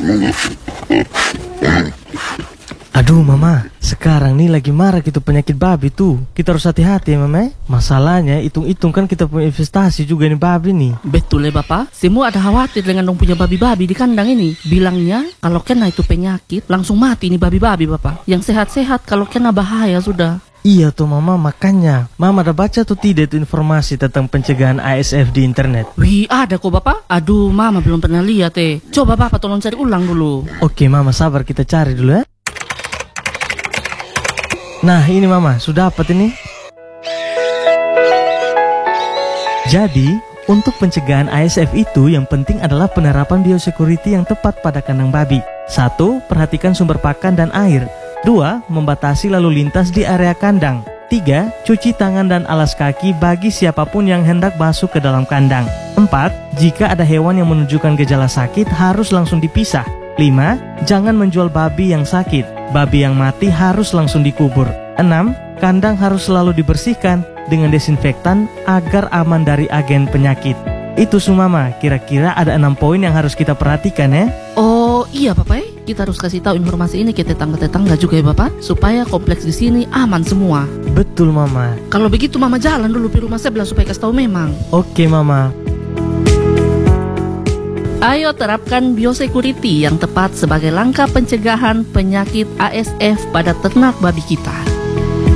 Aduh mama, sekarang nih lagi marak itu penyakit babi tuh. Kita harus hati-hati ya mama. Masalahnya hitung-hitung kan kita punya investasi juga nih babi nih. Betul ya bapak, semua ada khawatir dengan dong punya babi-babi di kandang ini. Bilangnya kalau kena itu penyakit langsung mati nih babi-babi bapak. Yang sehat-sehat kalau kena bahaya sudah. Iya tuh mama, makanya mama ada baca tuh tidak itu informasi tentang pencegahan ASF di internet. Wih ada kok bapak. Aduh mama belum pernah lihat Coba bapak tolong cari ulang dulu. Oke mama, sabar, kita cari dulu ya. Nah ini mama, sudah dapat ini. Jadi untuk pencegahan ASF itu yang penting adalah penerapan biosecurity yang tepat pada kandang babi. 1. Perhatikan sumber pakan dan air. 2. Membatasi lalu lintas di area kandang. 3. Cuci tangan dan alas kaki bagi siapapun yang hendak masuk ke dalam kandang. 4. Jika ada hewan yang menunjukkan gejala sakit harus langsung dipisah. 5. Jangan menjual babi yang sakit. Babi yang mati harus langsung dikubur. 6. Kandang harus selalu dibersihkan dengan desinfektan agar aman dari agen penyakit. Itu Sumama, kira-kira ada 6 poin yang harus kita perhatikan ya. Oh iya bapak kita harus kasih tahu informasi ini ke tetangga-tetangga juga ya bapak, supaya kompleks di sini aman semua. Betul mama. Kalau begitu mama jalan dulu di rumah sebelah supaya kasih tahu memang. Oke mama. Ayo terapkan biosecurity yang tepat sebagai langkah pencegahan penyakit ASF pada ternak babi kita.